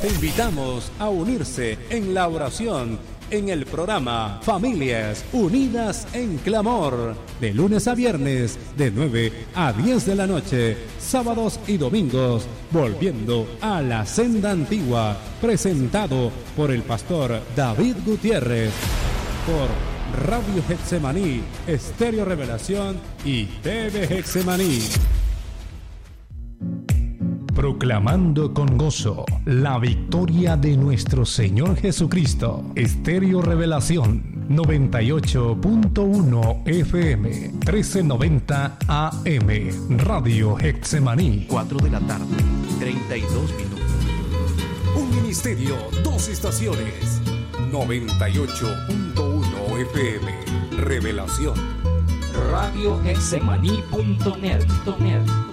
Te invitamos a unirse en la oración en el programa Familias Unidas en Clamor, de lunes a viernes, de 9 a 10 de la noche, sábados y domingos, volviendo a la senda antigua, presentado por el pastor David Gutiérrez, por Radio Getsemaní, Estéreo Revelación y TV Getsemaní. Proclamando con gozo la victoria de nuestro Señor Jesucristo. Estéreo Revelación 98.1 FM 1390 AM. Radio Getsemaní. 4 de la tarde, 32 minutos. Un ministerio, dos estaciones. 98.1 FM. Revelación. Radio Getsemaní.net.